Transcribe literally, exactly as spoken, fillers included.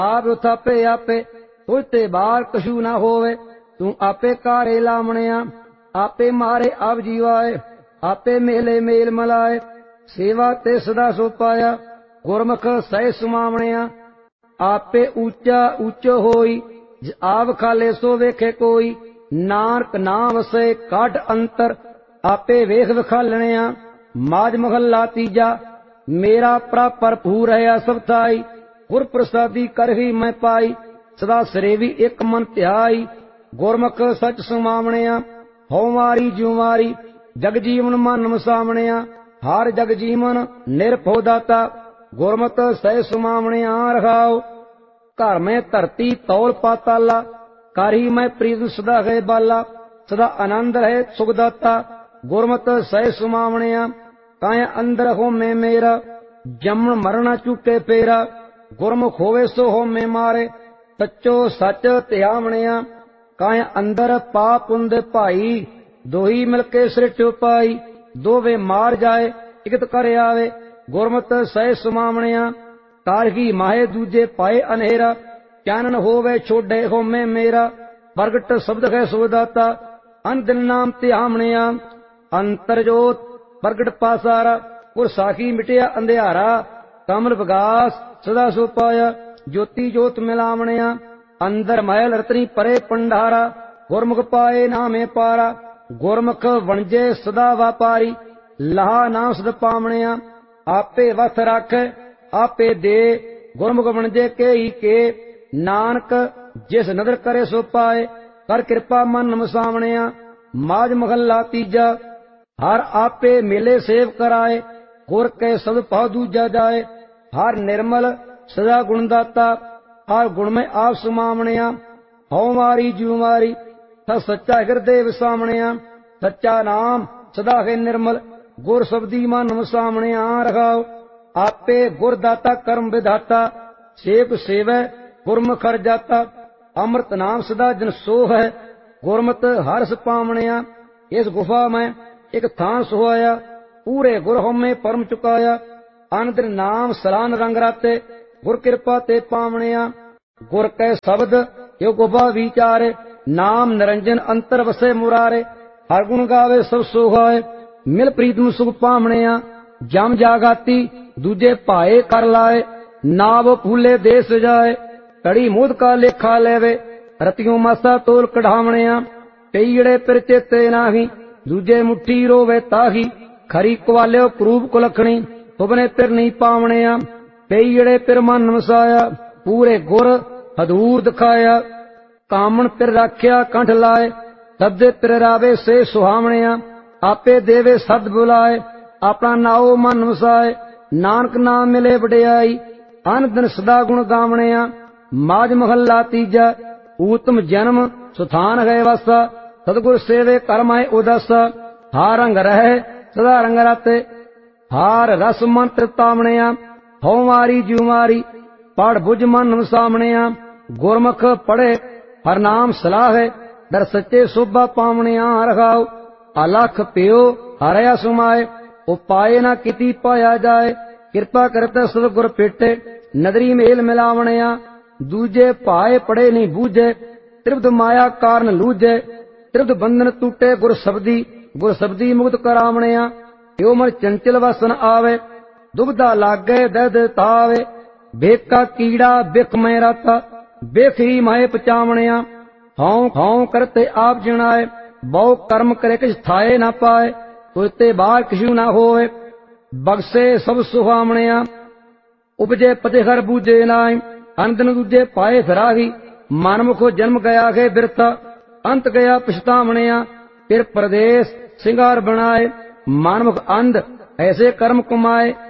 आप उथापे आपे तुझते बाहर कछु ना होवे। तू आपे कारे लामणिया आपे मारे आप जीवाए आपे मेले मेल मलाए। सेवा ते सदा सो पाया गुरमुख सह सुमावणिया आपे ऊंचा ऊंचो होई आप खाले सो वेखे कोई। नानक नाम वसे काट अंतर आपे वेख विखालणिया। माज महला तीजा मेरा प्रभ भरपूर है सब थाई। गुर प्रसादी कर ही मैं पाई सदा सरेवी एक मन ध्याई। गुरमुख सच सुमावणिया हो मारी ज्यू मारी जग जीवन मन मसावणिया। हार जग जीवन निरभो दाता गुरमत सह सुमावणिया रखाओ। घर में धरती तौल पाताला कर ही मैं प्रीत सदा है बाला। सदा आनंद है सुखदाता गुरमत सह सुमावणिया। काया अंदर हो में मेरा जमन मरना चुके फेरा। गुरमुख होवे सो हो में मारे सच्चो सच त्यावणिया। काया अंदर पाप पुंद भाई दोही मिलके सृष्ट पाई। दोवे मार जाए इकत कर आवे गुरमत सह सुमावणिया। तारही माहे दूजे पाए अनहेरा चानन होवे छोड़े हो में मेरा। प्रगट शब्द है सुदाता अन दिन नाम त्यावणिया। अंतरजोत प्रगट पासारा गुर साखी मिटिया अंधियारा। कमल विगास सदा सो पाया ज्योति जोत मिलावणिया। अंदर महल रतनी परे पंडारा गुरमुख पाए नामे पारा। गुरमुख वणजे सदा वापारी लहा नाम सद पावणिया। आपे वथ रख आपे दे गुरमुख वणजे के ही के। नानक जिस नदर करे सो पाए कर कृपा मन मसावणिया। माज महला तीजा हर आपे मेले सेव कराए गुर के सब पाव दूजा जाए। हर निर्मल सदा गुणदाता हर गुण में आप सुमावणिया। हो मारी ज्यू मारी था सच्चा हृदय विसावणिया। सच्चा नाम सदा है निर्मल गुर शब्दी मन मसावणिया रखाओ। आपे गुरदाता कर्म विधाता सेवक सेवै गुरमुख हर जाता। अमृत नाम सदा जन सो है गुरमत हर्ष पावणिया। इस गुफा में एक थान सोहाया पूरे गुर होमे परम चुकाया। अनंतर नाम सलान रंग राते गुर कृपा ते पावणिया। गुर कै शब्द यो गुफा विचारे नाम निरंजन अंतर वसे मुरारे। हर गुण गावे सब सोहाए मिल प्रीतम सुख पावणिया। जम जागाती दूजे पाए कर लाए नाव फूले देश जाए। कड़ी मुद का लेखा लेवे रतियों मासा तोल कढ़ावणिया। पेईड़े पिर चेते नाही दूजे मुट्ठी रोवे ताही। खरी कुवाल्यो क्रूप कुलखणी तुबने पिर नहीं पावणिया। पेईड़े पिर मन मसाया पूरे गुर हदूर दिखाया। कामन पिर राख्या कंठ लाए सदे पिर रावे से सुहावणिया। आपे देवे सद बुलाए अपना नाओ मन वसाए। नानक नाम मिले वडियाई अन दिन सदा गुण गावणिया। माज महला तीजा ऊतम जन्म सुथान गए वासा सतगुर सेवे कर्म है उदासा। हार रंग रहे सदा रंग राते हार रस मंत्र तावणिया। हो मारी ज्यू मारी पढ़ बुझ मन वसावणिया। गुरमुख पढ़े हर नाम सलाह दर सच्चे शोभा पावणिया रखाओ। अलख प्यो हरया सुमाए उपाय न किति पाया जाए। कृपा करते सतगुर पेटे नदरी मेल मिलावणिया। दूजे पाए पड़े नहीं बूझे त्रिपद माया कारण लूझे। त्रिपद बंधन टूटे गुर शब्दी गुर शब्दी मुक्त करावणिया। यो मन चंचल वसन आवे दुबदा लागे दर्द तावे। बेका कीड़ा बिख में राता बिख ही माए पचावणिया। हाउ हाउ करते आप जिणाए बहु कर्म करे किछ थाए ना पाए। तुझते बाहर किछु ना होवे बगसे सब सुहावणिया। उपजे पते हर बूझे नाय अंदन दूजे पाए फिराही। मनमुख जन्म गया है बिरथा अंत गया पछतावणिया। फिर प्रदेश सिंगार बनाए मनमुख अंध ऐसे कर्म कमाए।